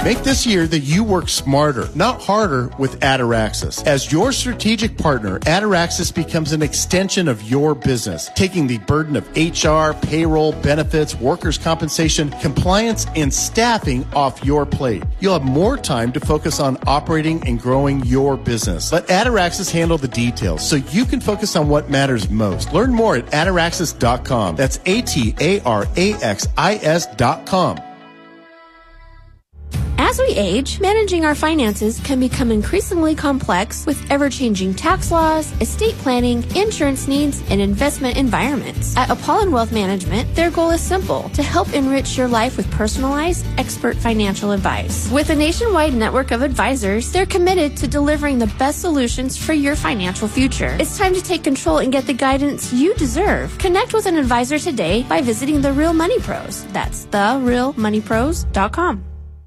Make this year that you work smarter, not harder, with Ataraxis. As your strategic partner, Ataraxis becomes an extension of your business, taking the burden of HR, payroll, benefits, workers' compensation, compliance, and staffing off your plate. You'll have more time to focus on operating and growing your business. Let Ataraxis handle the details so you can focus on what matters most. Learn more at Ataraxis.com. That's ATARAXIS.com. As we age, managing our finances can become increasingly complex with ever-changing tax laws, estate planning, insurance needs, and investment environments. At Apollon Wealth Management, their goal is simple: to help enrich your life with personalized, expert financial advice. With a nationwide network of advisors, they're committed to delivering the best solutions for your financial future. It's time to take control and get the guidance you deserve. Connect with an advisor today by visiting The Real Money Pros. That's therealmoneypros.com.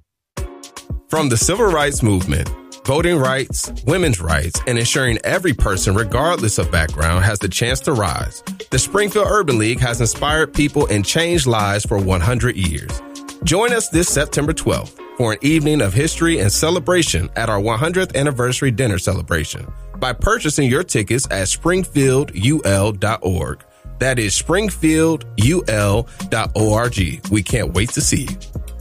From the civil rights movement, voting rights, women's rights, and ensuring every person, regardless of background, has the chance to rise, the Springfield Urban League has inspired people and changed lives for 100 years. Join us this September 12th for an evening of history and celebration at our 100th anniversary dinner celebration by purchasing your tickets at springfieldul.org. That is springfieldul.org. We can't wait to see you.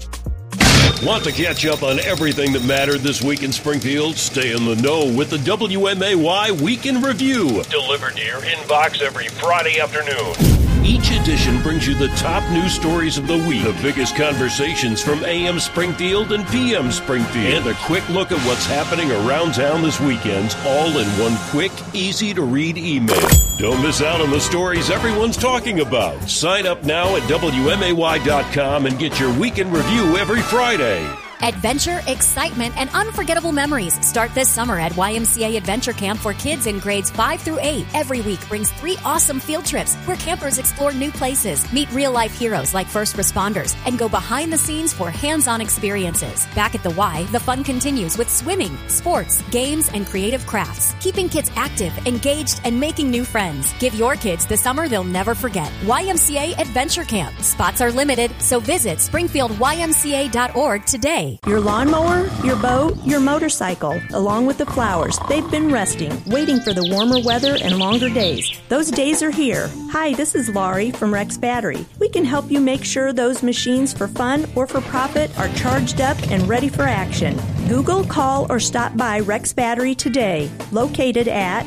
Want to catch up on everything that mattered this week in Springfield? Stay in the know with the WMAY Week in Review, delivered to your inbox every Friday afternoon. Each edition brings you the top news stories of the week, the biggest conversations from AM Springfield and PM Springfield, and a quick look at what's happening around town this weekend, all in one quick, easy-to-read email. Don't miss out on the stories everyone's talking about. Sign up now at WMAY.com and get your Week in Review every Friday. Adventure, excitement, and unforgettable memories start this summer at YMCA Adventure Camp for kids in grades 5 through 8. Every week brings 3 awesome field trips where campers explore new places, meet real-life heroes like first responders, and go behind the scenes for hands-on experiences. Back at the Y, the fun continues with swimming, sports, games, and creative crafts, keeping kids active, engaged, and making new friends. Give your kids the summer they'll never forget. YMCA Adventure Camp. Spots are limited, so visit springfieldymca.org today. Your lawnmower, your boat, your motorcycle, along with the flowers, they've been resting, waiting for the warmer weather and longer days. Those days are here. Hi, this is Laurie from Rex Battery. We can help you make sure those machines for fun or for profit are charged up and ready for action. Google, call, or stop by Rex Battery today, located at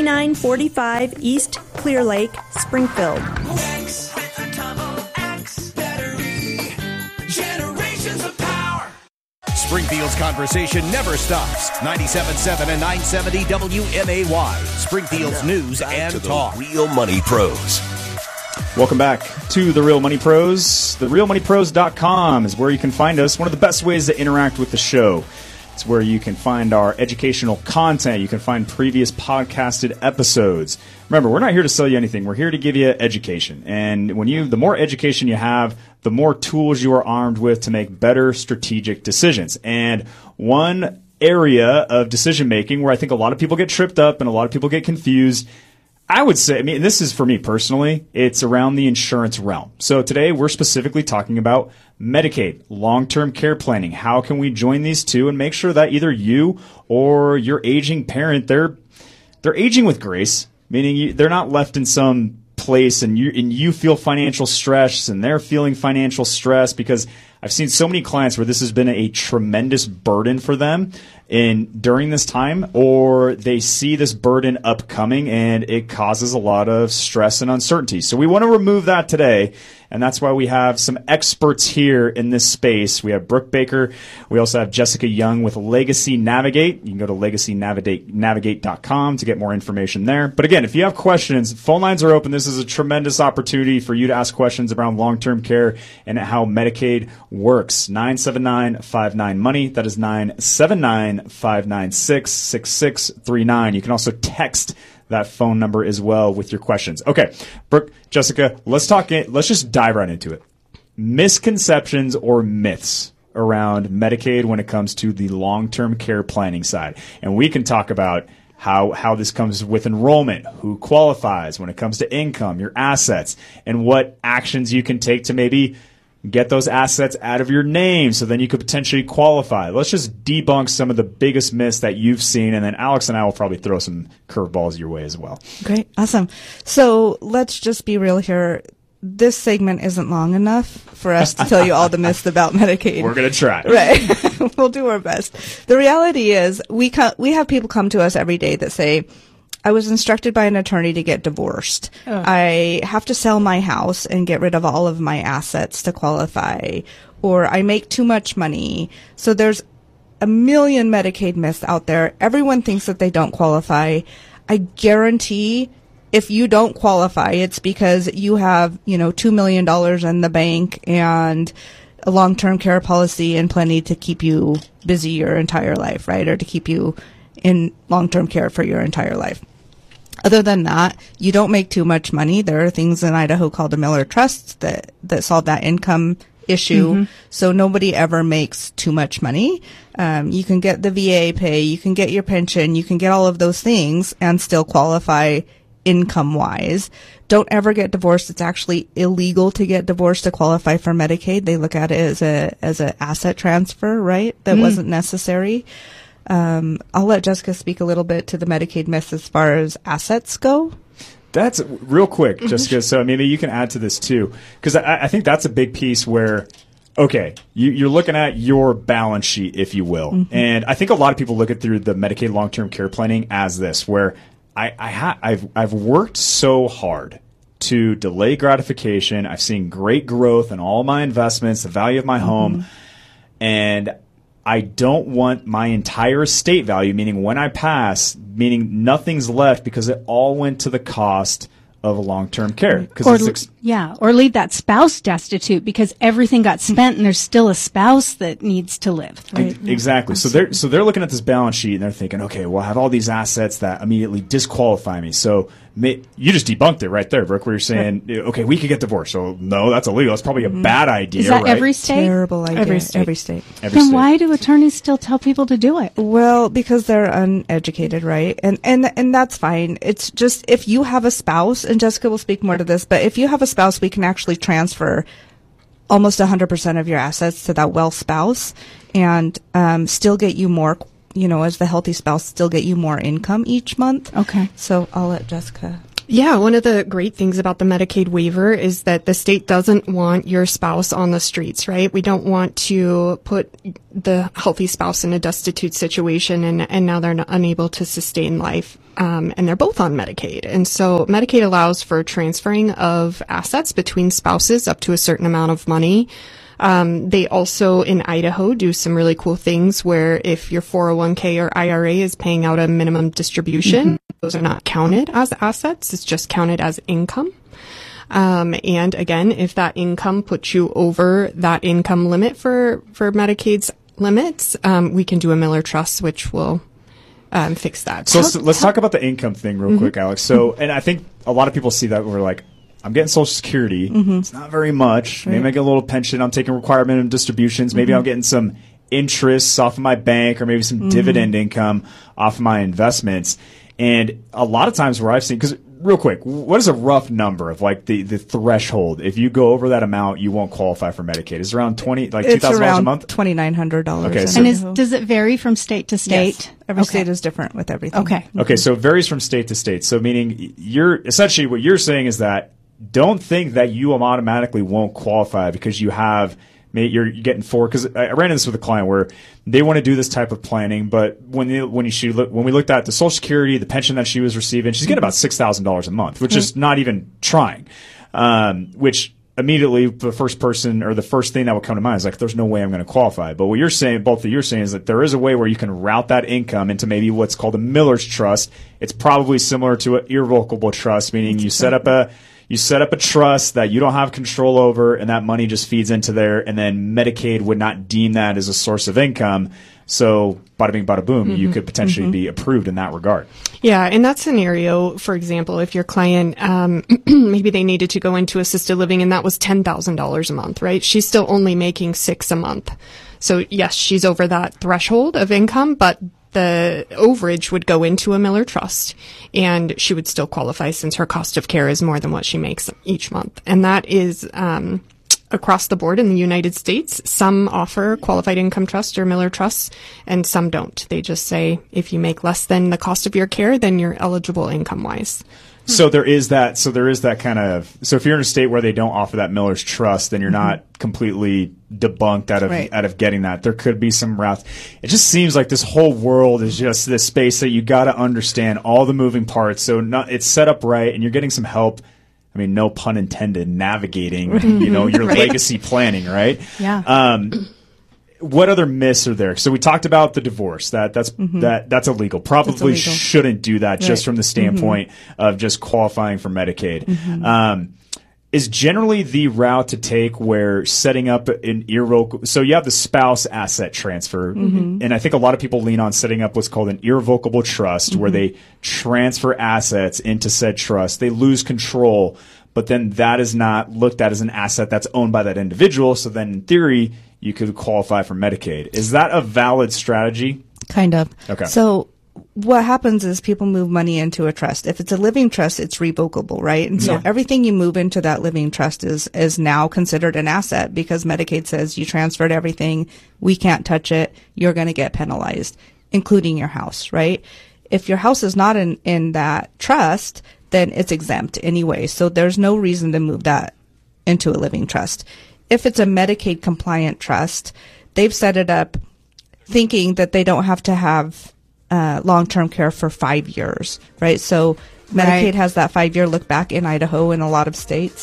2945 East Clear Lake, Springfield. Rex with a double X battery. Generations of power. Springfield's conversation never stops. 97.7 and 970 WMAY. Springfield's news and talk. Real Money Pros. Welcome back to The Real Money Pros. TheRealMoneyPros.com is where you can find us. One of the best ways to interact with the show. It's where you can find our educational content. You can find previous podcasted episodes. Remember, we're not here to sell you anything. We're here to give you education. And the more education you have, the more tools you are armed with to make better strategic decisions. And one area of decision making where I think a lot of people get tripped up and a lot of people get confused, I would say, this is for me personally, it's around the insurance realm. So today we're specifically talking about Medicaid, long-term care planning. How can we join these two and make sure that either you or your aging parent, they're aging with grace, meaning they're not left in some place and you feel financial stress and they're feeling financial stress, because I've seen so many clients where this has been a tremendous burden for them during this time, or they see this burden upcoming and it causes a lot of stress and uncertainty. So we want to remove that today, and that's why we have some experts here in this space. We have Brooke Baker. We also have Jessica Young with Legacy Navigate. You can go to legacynavigate.com to get more information there. But again, if you have questions, phone lines are open. This is a tremendous opportunity for you to ask questions around long-term care and how Medicaid works. 979-59-MONEY. That is 979-596-6639. You can also text that phone number as well with your questions. Okay, Brooke, Jessica, let's just dive right into it. Misconceptions or myths around Medicaid when it comes to the long-term care planning side. And we can talk about how this comes with enrollment, who qualifies when it comes to income, your assets, and what actions you can take to maybe get those assets out of your name so then you could potentially qualify. Let's just debunk some of the biggest myths that you've seen, and then Alex and I will probably throw some curveballs your way as well. Great. Awesome. So let's just be real here. This segment isn't long enough for us to tell you all the myths about Medicaid. We're going to try. Right. We'll do our best. The reality is we have people come to us every day that say, I was instructed by an attorney to get divorced. I have to sell my house and get rid of all of my assets to qualify, or I make too much money. So there's a million Medicaid myths out there. Everyone thinks that they don't qualify. I guarantee if you don't qualify, it's because you have, $2 million in the bank and a long-term care policy and plenty to keep you busy your entire life, right? Or to keep you in long-term care for your entire life. Other than that, you don't make too much money. There are things in Idaho called a Miller Trust that solve that income issue. So nobody ever makes too much money. You can get the VA pay, you can get your pension, you can get all of those things and still qualify income-wise. Don't ever get divorced. It's actually illegal to get divorced to qualify for Medicaid. They look at it as a asset transfer, right? That wasn't necessary. I'll let Jessica speak a little bit to the Medicaid myths as far as assets go. That's real quick, Jessica. So maybe you can add to this too, because I think that's a big piece where, okay, you're looking at your balance sheet, if you will. And I think a lot of people look at through the Medicaid long-term care planning as this, where I've worked so hard to delay gratification. I've seen great growth in all my investments, the value of my home, and I don't want my entire estate value, meaning when I pass, meaning nothing's left because it all went to the cost of a long-term care. Or leave that spouse destitute because everything got spent and there's still a spouse that needs to live. Right? Exactly. So they're looking at this balance sheet and they're thinking, okay, well, I have all these assets that immediately disqualify me. So you just debunked it right there, Brooke, where you're saying, okay, we could get divorced. So no, that's illegal. That's probably a bad idea. Is that right? every state? Terrible idea. Every state. Then why do attorneys still tell people to do it? Well, because they're uneducated, right? And that's fine. It's just if you have a spouse, and Jessica will speak more to this, but if you have a spouse, we can actually transfer almost 100% of your assets to that well spouse and still get you more, as the healthy spouse, still get you more income each month. Okay. So I'll let Jessica. Yeah, one of the great things about the Medicaid waiver is that the state doesn't want your spouse on the streets, right? We don't want to put the healthy spouse in a destitute situation and now they're unable to sustain life. And they're both on Medicaid. And so Medicaid allows for transferring of assets between spouses up to a certain amount of money. They also, in Idaho, do some really cool things where if your 401k or IRA is paying out a minimum distribution, those are not counted as assets. It's just counted as income. And again, if that income puts you over that income limit for Medicaid's limits, we can do a Miller Trust, which will fix that. So let's talk about the income thing real quick, Alex. So, and I think a lot of people see that we're like, I'm getting Social Security. It's not very much. Maybe I get a little pension. I'm taking required minimum distributions. Maybe I'm getting some interests off of my bank or maybe some dividend income off of my investments. And a lot of times where I've seen, because real quick, what is a rough number of like the threshold? If you go over that amount, you won't qualify for Medicaid. It's around $2,000 a month? $2,900. Okay, so and does it vary from state to state? Yes. Every state is different with everything. Okay, so it varies from state to state. So meaning essentially what you're saying is that don't think that you automatically won't qualify because you're getting four. Because I ran into this with a client where they want to do this type of planning, but when we looked at the Social Security, the pension that she was receiving, she's getting about $6,000 a month, which is not even trying. Which immediately the first thing that would come to mind is like, there's no way I'm going to qualify. But what you're saying, both of you are saying, is that there is a way where you can route that income into maybe what's called a Miller's Trust. It's probably similar to an irrevocable trust, meaning you set up a trust that you don't have control over, and that money just feeds into there, and then Medicaid would not deem that as a source of income. So, bada bing, bada boom, you could potentially be approved in that regard. Yeah, in that scenario, for example, if your client, maybe they needed to go into assisted living and that was $10,000 a month, right? She's still only making $6,000 a month. So, yes, she's over that threshold of income, but the overage would go into a Miller Trust and she would still qualify since her cost of care is more than what she makes each month. And that is across the board in the United States. Some offer qualified income trust or Miller trusts, and some don't. They just say if you make less than the cost of your care, then you're eligible income-wise. So there is that kind of, so if you're in a state where they don't offer that Miller's trust, then you're not completely debunked out of getting that. There could be some routes. It just seems like this whole world is just this space that you got to understand all the moving parts. So it's set up right, and you're getting some help. I mean, no pun intended, navigating, your legacy planning, right? Yeah. What other myths are there? So we talked about the divorce. That's illegal. Probably shouldn't do that just from the standpoint of just qualifying for Medicaid. Is generally the route to take where setting up an irrevocable. So you have the spouse asset transfer, and I think a lot of people lean on setting up what's called an irrevocable trust, where they transfer assets into said trust. They lose control, but then that is not looked at as an asset that's owned by that individual. So then, in theory, you could qualify for Medicaid. Is that a valid strategy? Kind of. Okay. So what happens is people move money into a trust. If it's a living trust, it's revocable, right? And so everything you move into that living trust is now considered an asset, because Medicaid says you transferred everything, we can't touch it, you're going to get penalized, including your house, right? If your house is not in that trust, then it's exempt anyway. So there's no reason to move that into a living trust. If it's a Medicaid compliant trust, they've set it up thinking that they don't have to have long-term care for 5 years, right? So Medicaid has that 5-year look back in Idaho and a lot of states.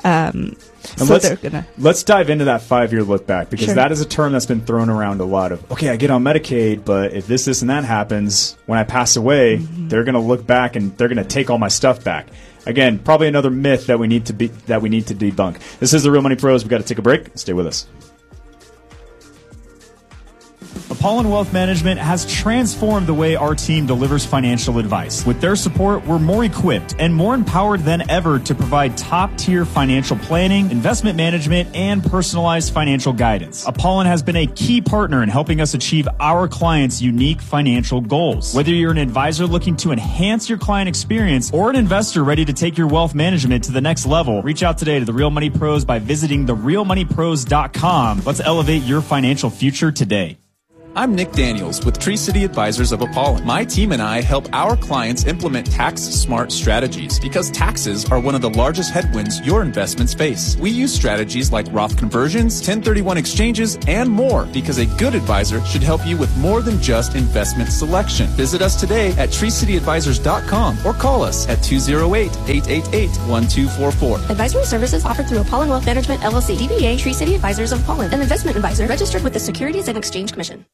Let's dive into that 5-year look back, because that is a term that's been thrown around a lot of, okay, I get on Medicaid, but if this and that happens, when I pass away, they're going to look back and they're going to take all my stuff back. Again, probably another myth that we need to debunk. This is the Real Money Pros. We've got to take a break. Stay with us. Apollon Wealth Management has transformed the way our team delivers financial advice. With their support, we're more equipped and more empowered than ever to provide top-tier financial planning, investment management, and personalized financial guidance. Apollon has been a key partner in helping us achieve our clients' unique financial goals. Whether you're an advisor looking to enhance your client experience or an investor ready to take your wealth management to the next level, reach out today to the Real Money Pros by visiting therealmoneypros.com. Let's elevate your financial future today. I'm Nick Daniels with Tree City Advisors of Apollon. My team and I help our clients implement tax-smart strategies, because taxes are one of the largest headwinds your investments face. We use strategies like Roth conversions, 1031 exchanges, and more, because a good advisor should help you with more than just investment selection. Visit us today at treecityadvisors.com or call us at 208-888-1244. Advisory services offered through Apollon Wealth Management, LLC, DBA Tree City Advisors of Apollon, an investment advisor registered with the Securities and Exchange Commission.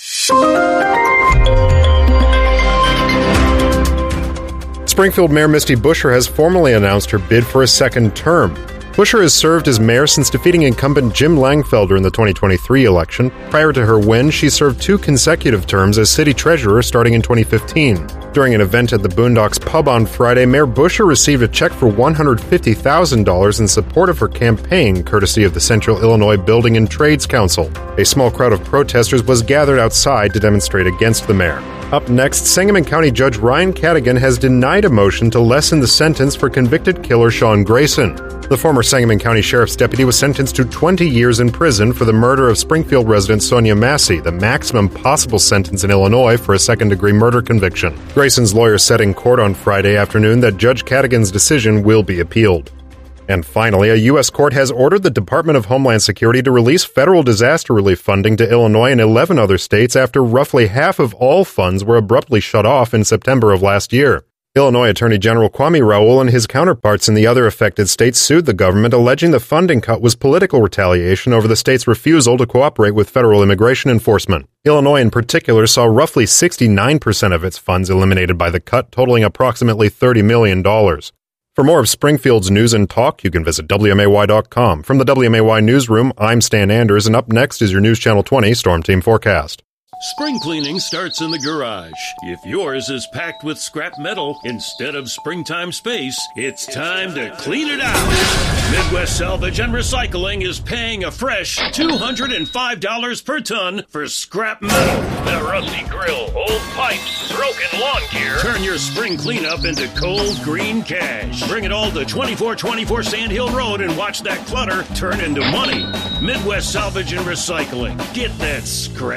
Springfield Mayor Misty Buscher has formally announced her bid for a second term. Buscher has served as mayor since defeating incumbent Jim Langfelder in the 2023 election. Prior to her win, she served 2 consecutive terms as city treasurer starting in 2015. During an event at the Boondocks Pub on Friday, Mayor Buscher received a check for $150,000 in support of her campaign, courtesy of the Central Illinois Building and Trades Council. A small crowd of protesters was gathered outside to demonstrate against the mayor. Up next, Sangamon County Judge Ryan Cadigan has denied a motion to lessen the sentence for convicted killer Sean Grayson. The former Sangamon County Sheriff's deputy was sentenced to 20 years in prison for the murder of Springfield resident Sonia Massey, the maximum possible sentence in Illinois for a second-degree murder conviction. Grayson's lawyer said in court on Friday afternoon that Judge Cadigan's decision will be appealed. And finally, a U.S. court has ordered the Department of Homeland Security to release federal disaster relief funding to Illinois and 11 other states after roughly half of all funds were abruptly shut off in September of last year. Illinois Attorney General Kwame Raoul and his counterparts in the other affected states sued the government, alleging the funding cut was political retaliation over the state's refusal to cooperate with federal immigration enforcement. Illinois in particular saw roughly 69% of its funds eliminated by the cut, totaling approximately $30 million. For more of Springfield's news and talk, you can visit WMAY.com. From the WMAY newsroom, I'm Stan Anders, and up next is your News Channel 20 Storm Team Forecast. Spring cleaning starts in the garage. If yours is packed with scrap metal instead of springtime space, it's time to clean it out. Midwest Salvage and Recycling is paying a fresh $205 per ton for scrap metal. That rusty grill, old pipes, broken lawn gear. Turn your spring cleanup into cold green cash. Bring it all to 2424 Sand Hill Road and watch that clutter turn into money. Midwest Salvage and Recycling. Get that scrap